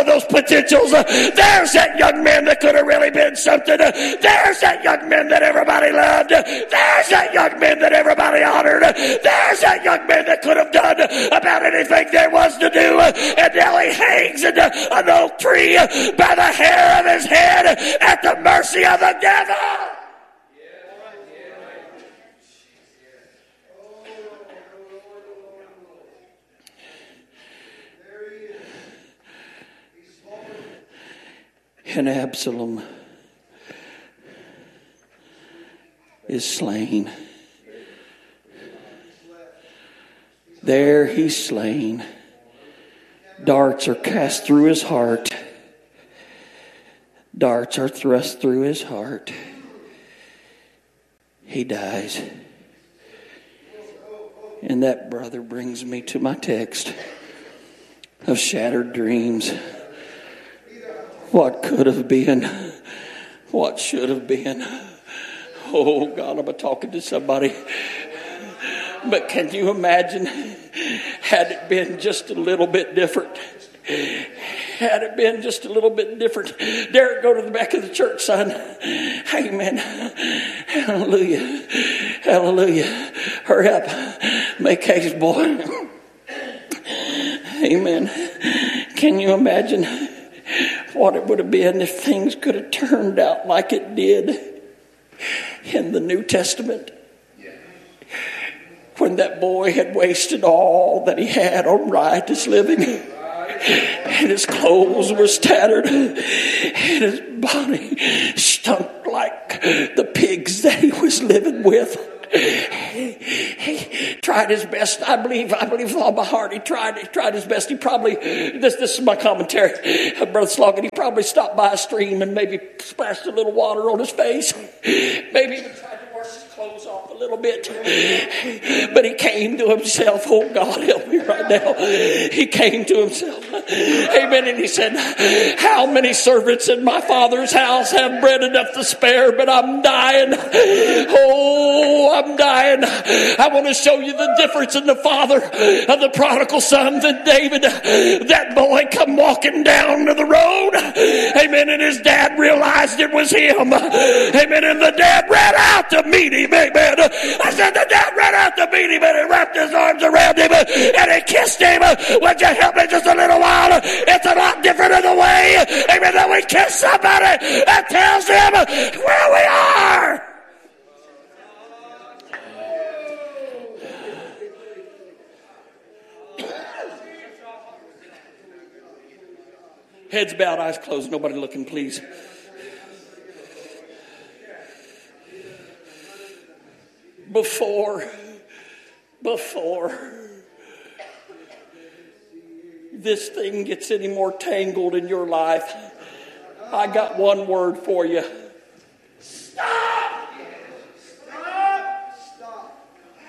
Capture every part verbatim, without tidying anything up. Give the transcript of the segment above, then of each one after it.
of those potentials. There's that young man that could have really been something. There's that young man that everybody loved. There's that young man that everybody honored. There's that young man that could have done about anything there was to do. And now he hangs in an oak tree by the hair of his head at the mercy of the devil. And Absalom is slain. There he's slain. Darts are cast through his heart. Darts are thrust through his heart. He dies. And that, brother, brings me to my text of shattered dreams. What could have been? What should have been? Oh, God, I'm talking to somebody. But can you imagine, had it been just a little bit different? Had it been just a little bit different? Derek, go to the back of the church, son. Amen. Hallelujah. Hallelujah. Hurry up. Make haste, boy. Amen. Can you imagine what it would have been if things could have turned out like it did in the New Testament? When that boy had wasted all that he had on riotous living, and his clothes were tattered, and his body stunk like the pigs that he was living with. He, he tried his best. I believe, I believe with all my heart, he tried, he tried his best. He probably, this, this is my commentary, Brother Slogan, he probably stopped by a stream and maybe splashed a little water on his face. Maybe even tried to wash his clothes off a little bit. But he came to himself. Oh, God, help me right now. He came to himself. Amen. And he said, how many servants in my father's house have bread enough to spare, but I'm dying. Oh, I'm dying. I want to show you the difference in the father of the prodigal son than David. That boy come walking down to the road. Amen. And his dad realized it was him. Amen. And the dad ran out to meet him. Amen. I said the dad ran out to meet him and he wrapped his arms around him and he kissed him. Would you help me just a little while? It's a lot different in the way. Amen. That we kiss somebody that tells him where we are. Heads bowed, eyes closed, nobody looking, please. Before, before this thing gets any more tangled in your life, I got one word for you. Stop! Stop! Stop!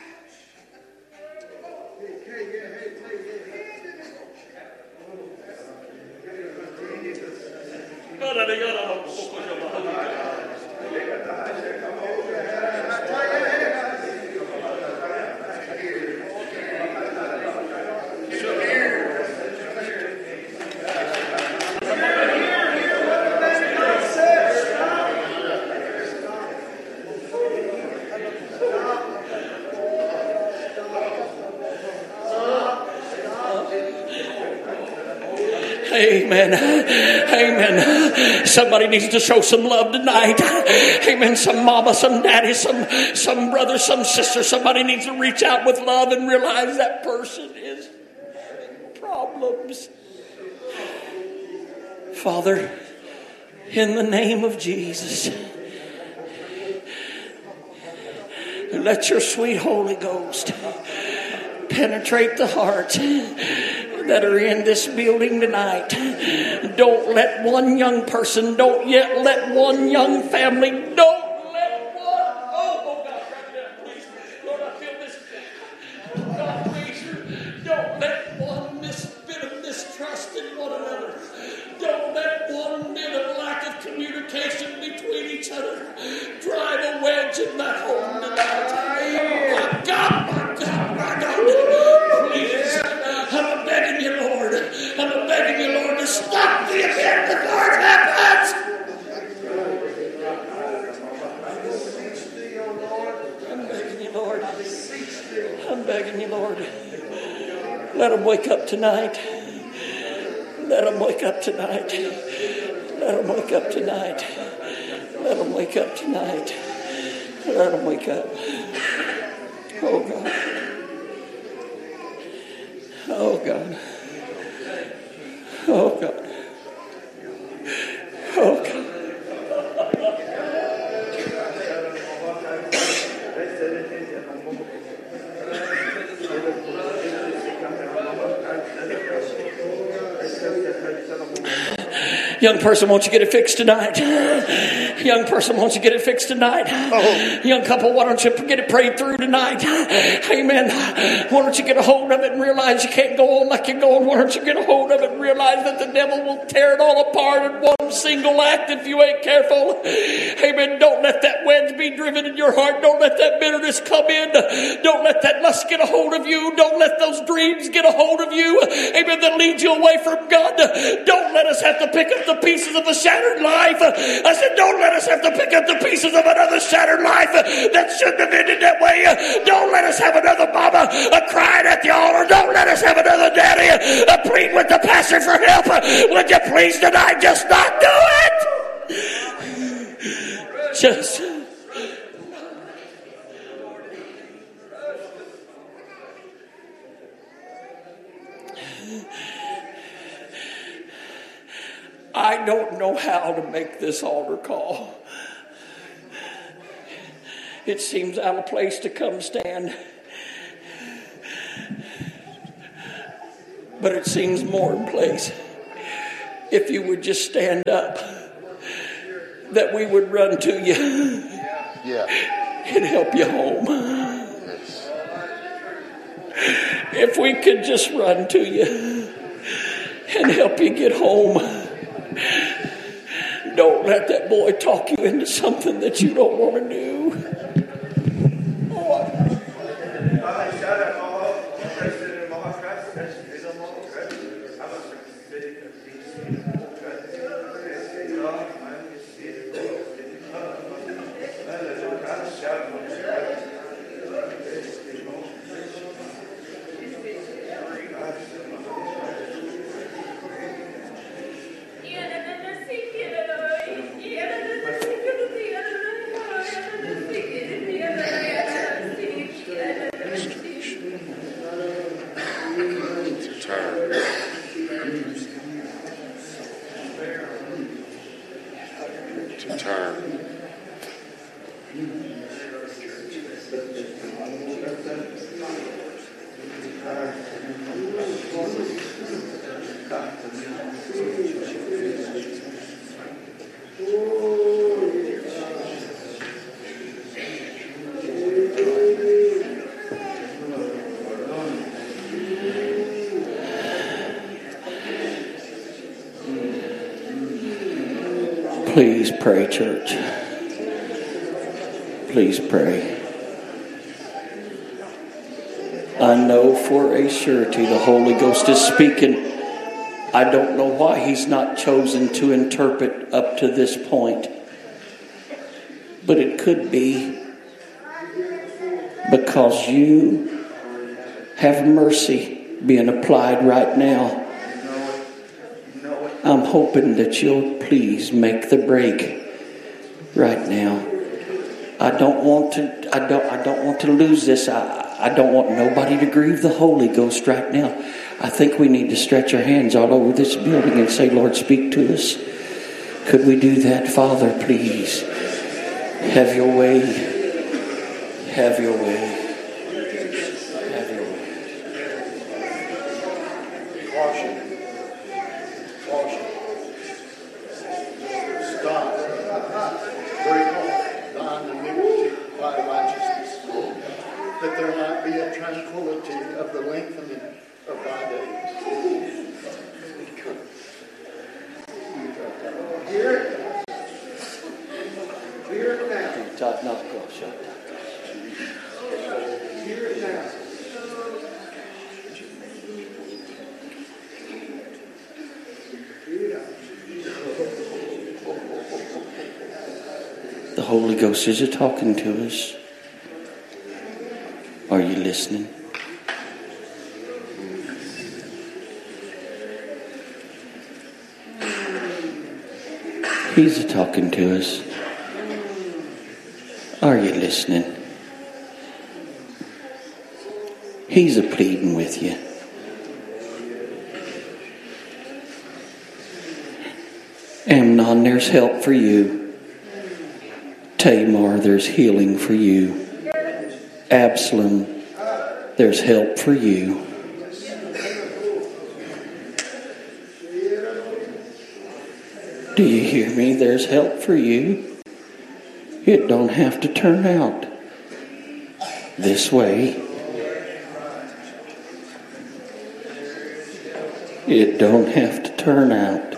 Amen. Amen. Somebody needs to show some love tonight. Amen. Some mama, some daddy, some, some brother, some sister. Somebody needs to reach out with love and realize that person is having problems. Father, in the name of Jesus, let your sweet Holy Ghost penetrate the hearts that are in this building tonight. Don't let one young person, don't yet let one young family, don't let one, oh, oh God, right now, please. Lord, I feel this. God, please, don't let one mis- bit of mistrust in one another. Don't let one bit of lack of communication between each other drive a wedge in that home tonight. My God, my God, my God, please. I'm begging you, Lord. I'm begging you, Lord, to stop the event before it happens. I'm begging you, Lord. I'm begging you, Lord. Let them wake up tonight. Let them wake up tonight. Let them wake up tonight. Let them wake up tonight. Let them wake up. Oh, God. Oh, God. Oh, God. Oh, God. Young person, won't you get it fixed tonight? Young person, won't you get it fixed tonight? Oh. Young couple, why don't you get it prayed through tonight? Amen. Why don't you get a hold of it and realize you can't go on like you're going? Why don't you get a hold of it and realize that the devil will tear it all apart in one single act if you ain't careful? Amen. Don't let that wedge be driven in your heart. Don't let that bitterness come in. Don't let that lust get a hold of you. Don't let those dreams get a hold of you. Amen. That lead you away from God. Don't let us have to pick up the pieces of a shattered life. I said, don't let us have to pick up the pieces of another shattered life that shouldn't have ended that way. Don't let us have another mama uh, crying at the altar. Don't let us have another daddy uh, pleading with the pastor for help. Would you please tonight just not do it? Just... I don't know how to make this altar call. It seems out of place to come stand. But it seems more in place. If you would just stand up, that we would run to you yeah. and help you home. Yes. If we could just run to you and help you get home. Don't let that boy talk you into something that you don't want to do. Oh. Please pray, church. Please pray. I know for a surety the Holy Ghost is speaking. I don't know why He's not chosen to interpret up to this point. But it could be because you have mercy being applied right now. I'm hoping that you'll please make the break right now. I don't want to. I don't. I don't want to lose this. I. I don't want nobody to grieve the Holy Ghost right now. I think we need to stretch our hands all over this building and say, "Lord, speak to us." Could we do that, Father? Please have Your way. Have Your way. Have Your way. Wash it. Wash it. Stop. Break off thine iniquity by righteousness, that there might be a tranquility of the lengthening of thy days. Hear it. Hear it now. The Holy Ghost is talking to us. Are you listening? He's a talking to us. Are you listening? He's a pleading with you. Amnon, there's help for you. Tamar, there's healing for you. Absalom, there's help for you. Do you hear me? There's help for you. It don't have to turn out this way. It don't have to turn out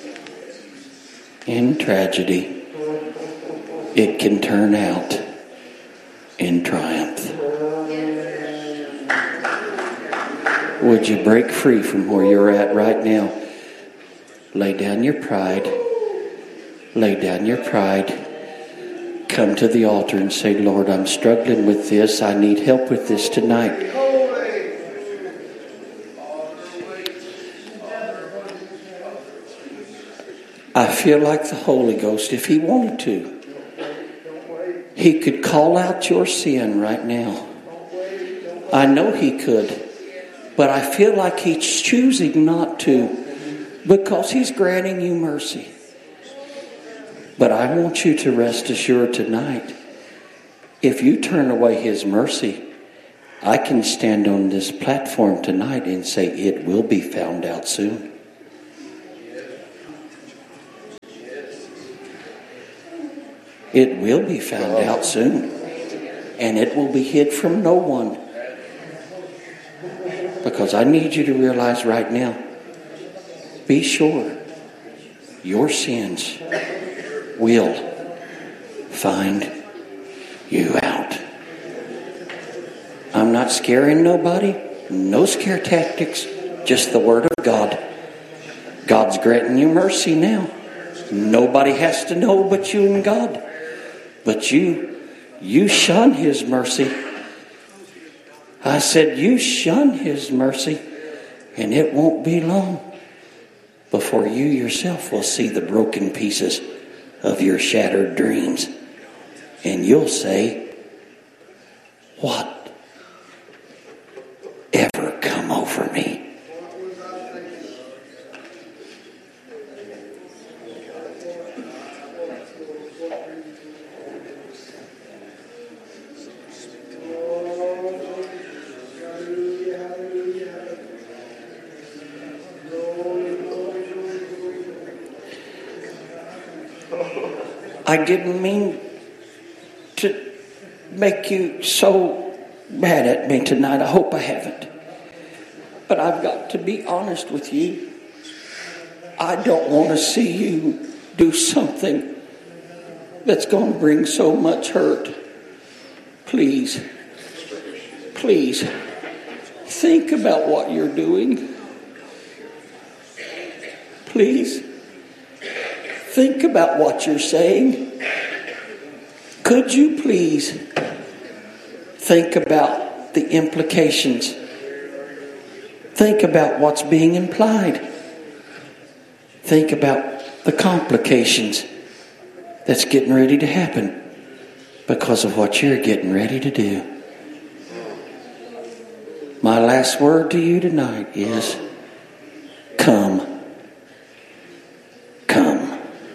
in tragedy. It can turn out in triumph. Would you break free from where you're at right now? Lay down your pride. Lay down your pride. Come to the altar and say, Lord, I'm struggling with this. I need help with this tonight. I feel like the Holy Ghost, if He wanted to, He could call out your sin right now. I know He could, but I feel like He's choosing not to because He's granting you mercy. But I want you to rest assured tonight, if you turn away His mercy, I can stand on this platform tonight and say it will be found out soon. It will be found out soon. And it will be hid from no one. Because I need you to realize right now, be sure your sins will find you out. I'm not scaring nobody. No scare tactics. Just the Word of God. God's granting you mercy now. Nobody has to know but you and God. But you, you shun His mercy. I said, you shun His mercy, and it won't be long before you yourself will see the broken pieces of your shattered dreams. And you'll say, what ever come over me? I didn't mean to make you so mad at me tonight. I hope I haven't. But I've got to be honest with you. I don't want to see you do something that's going to bring so much hurt. Please, please, think about what you're doing. Please. Think about what you're saying. Could you please think about the implications? Think about what's being implied. Think about the complications that's getting ready to happen because of what you're getting ready to do. My last word to you tonight is, come. Come.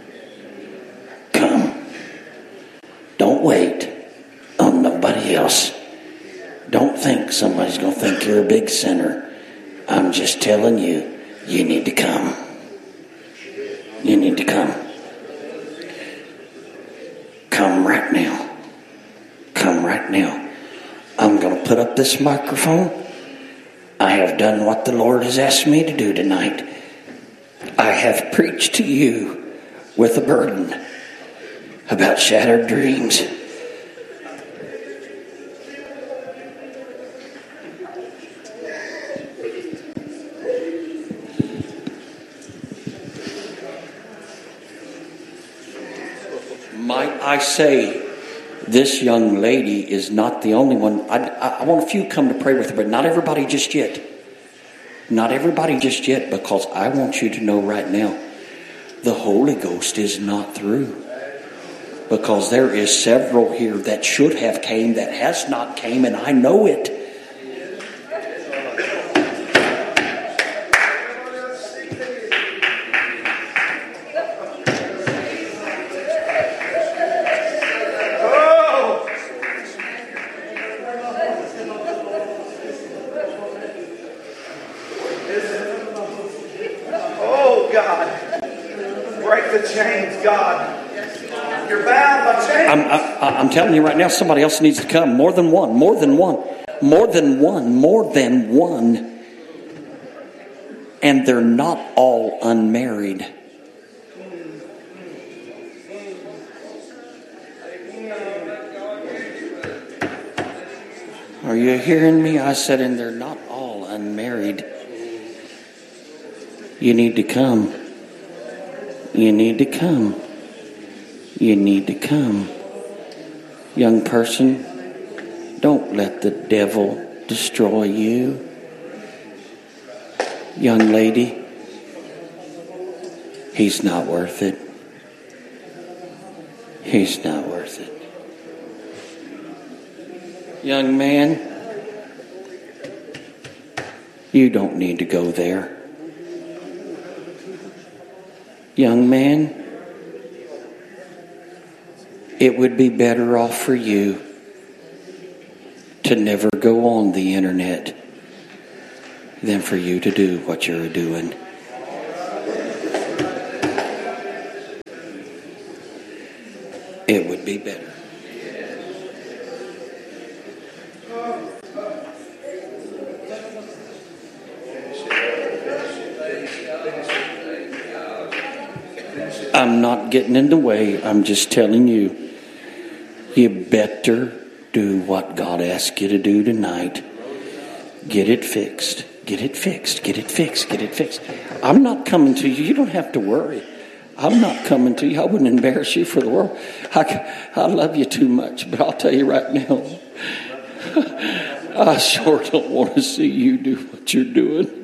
Don't wait on nobody else. Don't think somebody's going to think you're a big sinner. I'm just telling you, you need to come. You need to come. Come right now. Come right now. I'm going to put up this microphone. I have done what the Lord has asked me to do tonight. I have preached to you with a burden about shattered dreams. Might I say, this young lady is not the only one. I, I, I want a few come to pray with her, but not everybody just yet. Not everybody just yet, because I want you to know right now, the Holy Ghost is not through. Because there is several here that should have came that has not came, and I know it. I'm, I, I'm telling you right now, somebody else needs to come. More than one, more than one, more than one, more than one. And they're not all unmarried. Are you hearing me? I said, and they're not all unmarried. You need to come. You need to come. You need to come. Young person, don't let the devil destroy you. Young lady, he's not worth it. He's not worth it. Young man, you don't need to go there. Young man, it would be better off for you to never go on the internet than for you to do what you're doing. It would be better. I'm not getting in the way. I'm just telling you. You better do what God asked you to do tonight. Get it fixed. Get it fixed. Get it fixed. Get it fixed. I'm not coming to you. You don't have to worry. I'm not coming to you. I wouldn't embarrass you for the world. I, I love you too much. But I'll tell you right now, I sure don't want to see you do what you're doing.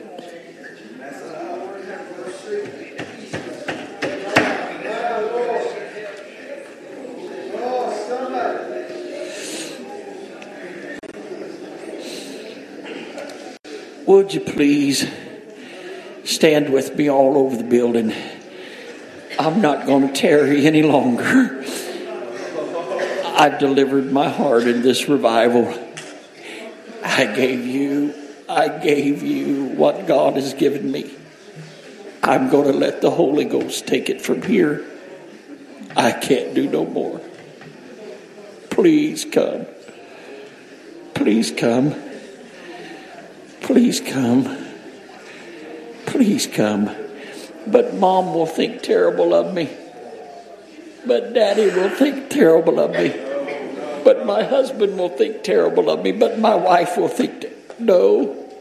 Would you please stand with me all over the building? I'm not going to tarry any longer. I've delivered my heart in this revival. I gave you, I gave you what God has given me. I'm going to let the Holy Ghost take it from here. I can't do no more. Please come. Please come. Please come. Please come. But Mom will think terrible of me. But Daddy will think terrible of me. But my husband will think terrible of me. But my wife will think, ter- no.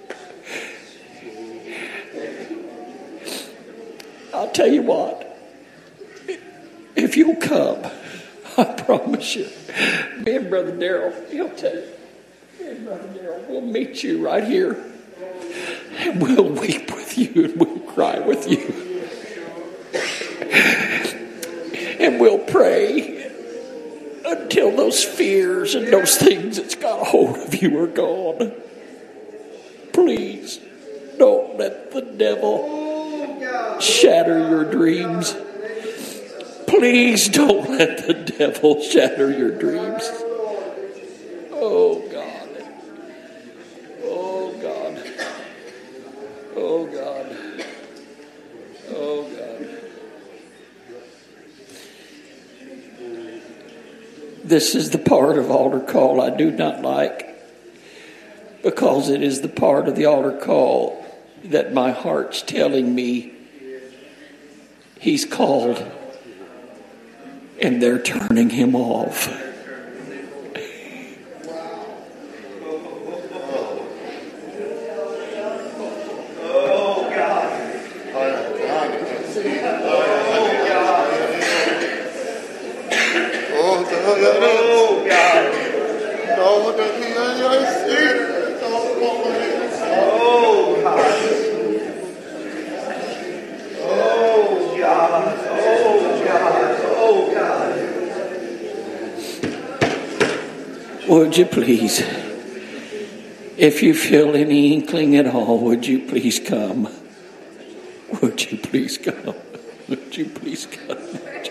I'll tell you what. If you'll come, I promise you, me and Brother Darrell, he'll tell you, me and Brother Darrell, we'll meet you right here. And we'll weep with you and we'll cry with you. And we'll pray until those fears and those things that's got a hold of you are gone. Please don't let the devil shatter your dreams. Please don't let the devil shatter your dreams. Oh God. Oh God. Oh God. Oh God. This is the part of altar call I do not like, because it is the part of the altar call that my heart's telling me he's called and they're turning him off. Oh, God. Oh, God. Oh, God. Oh, God. Oh, God. Would you please, if you feel any inkling at all, would you please come? Would you please come? Would you please come?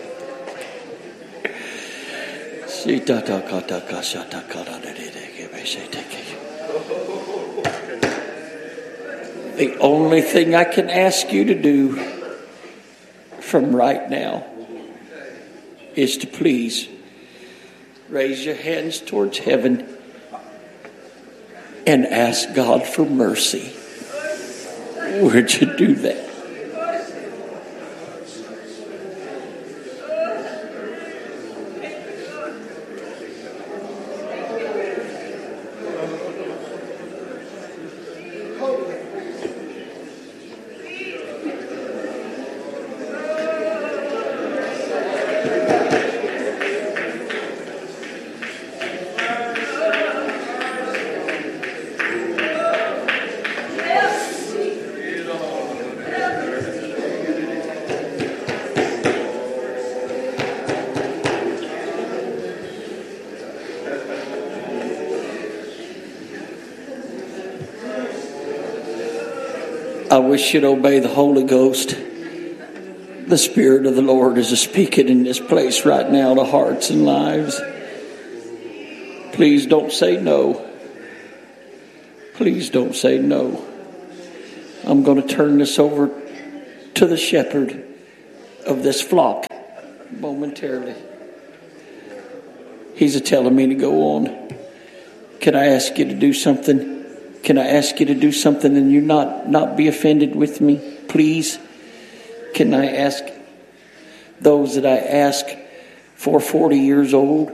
The only thing I can ask you to do from right now is to please raise your hands towards heaven and ask God for mercy. Would you do that? I wish you'd obey the Holy Ghost. The Spirit of the Lord is speaking in this place right now to hearts and lives. Please don't say no. Please don't say no. I'm going to turn this over to the shepherd of this flock momentarily. He's a telling me to go on. Can I ask you to do something? Can I ask you to do something and you not, not be offended with me? Please. Can I ask those that I ask for forty years old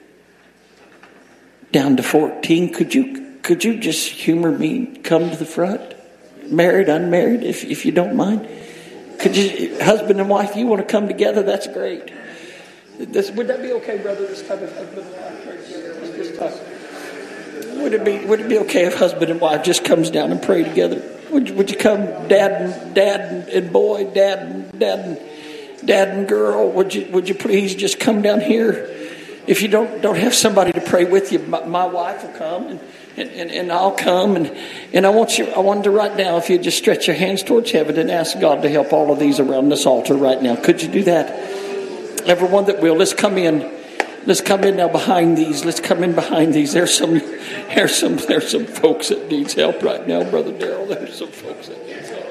down to fourteen? Could you could you just humor me? Come to the front. Married, unmarried, if if you don't mind. Could you, husband and wife, you want to come together? That's great. This, would that be okay, brother? This type of husband and wife pray together. Let's just talk. Would it be Would it be okay if husband and wife just comes down and pray together? Would you, Would you come, dad and dad and, and boy, dad and dad and dad and girl? Would you Would you please just come down here? If you don't don't have somebody to pray with you, my, my wife will come and, and, and, and I'll come and and I want you. I wanted to right now, if you just stretch your hands towards heaven and ask God to help all of these around this altar right now. Could you do that? Everyone that will, let's come in. Let's come in now behind these. Let's come in behind these. There's some, there's some, there's some folks that needs help right now, Brother Darrell. There's some folks that needs help.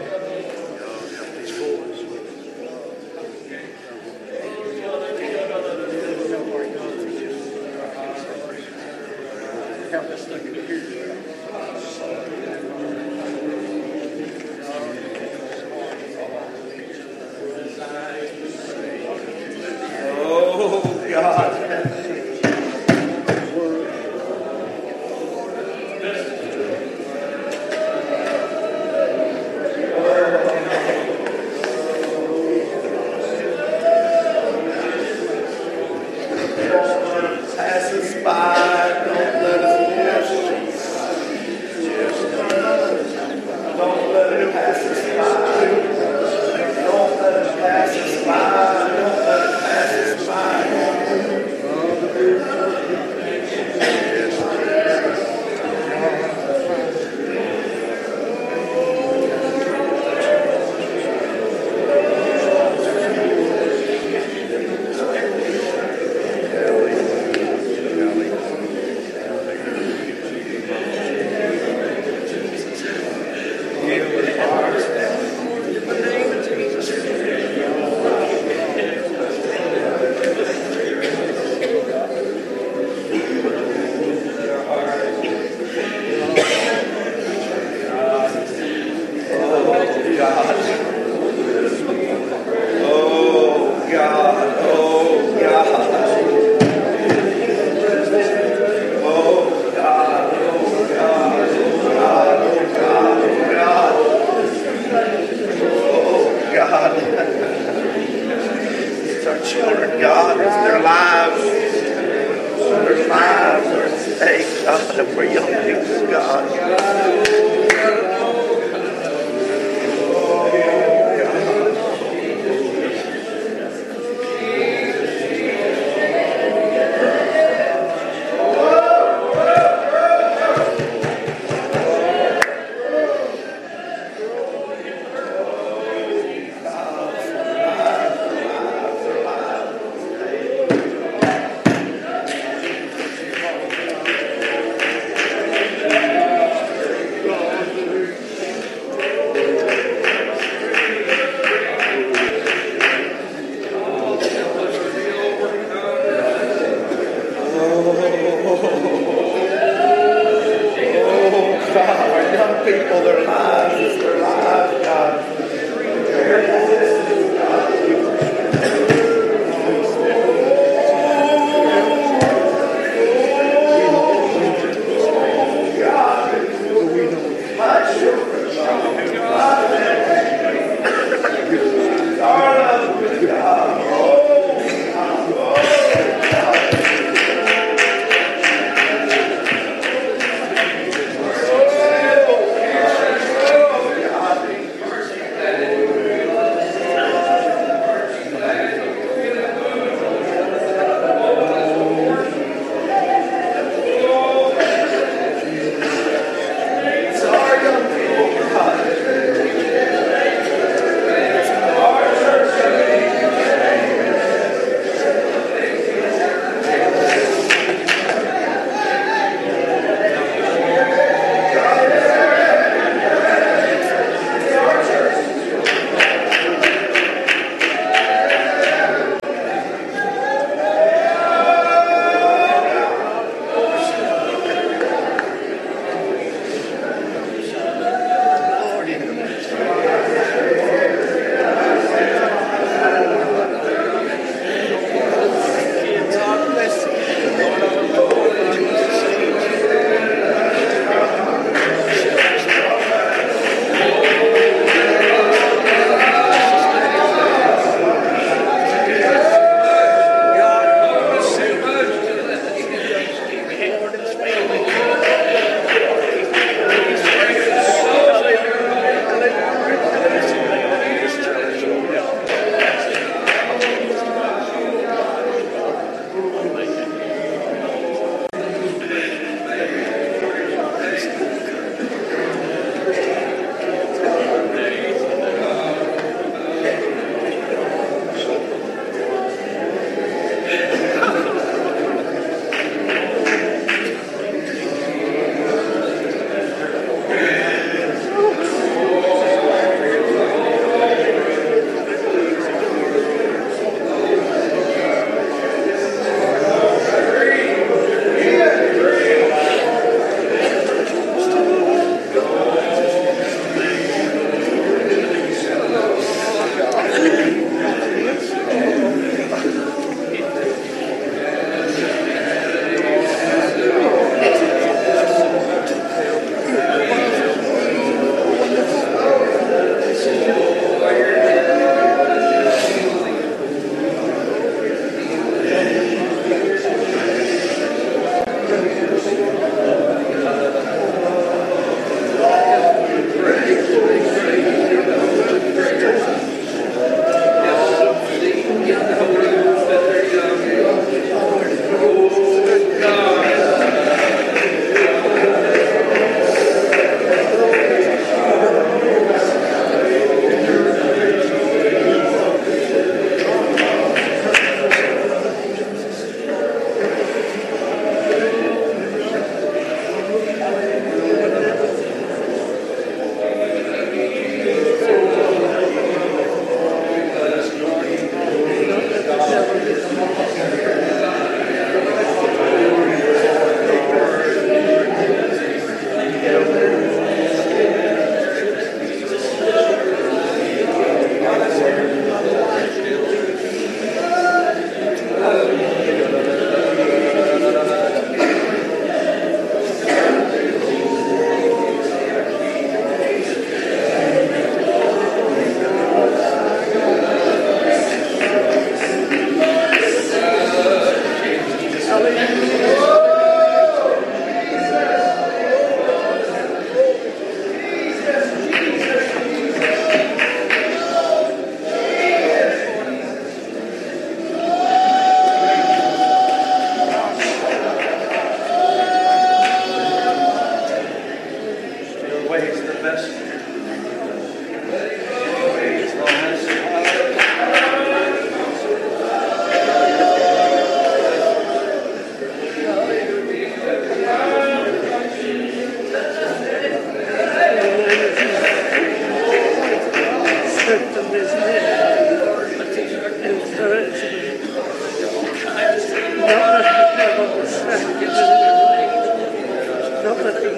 Oh, God. Pass us by, don't let us pass. Don't let it pass us by. Don't let it pass us by. Don't let it pass us by. It's our children, God. It's their lives. there's five, there's eight, God, and we're young people, God.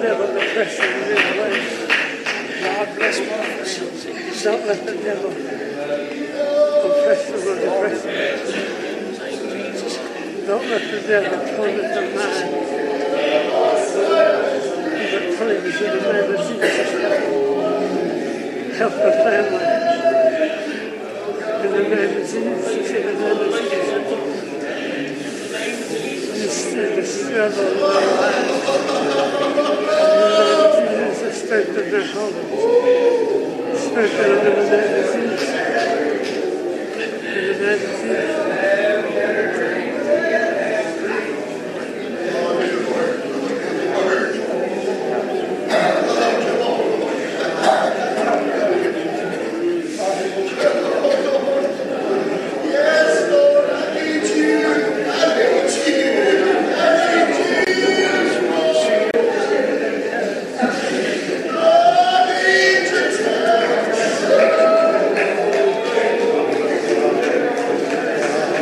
devil depress them in any way. God bless my Don't let the devil oppress them or depress them. Don't let the devil torment their mind. But please, in the name of Jesus, help the family. In the name of Jesus, in the name of Jesus. Just send the struggle in their lives. In the name of Jesus, strengthen their homes. Strengthen them in the name of Jesus.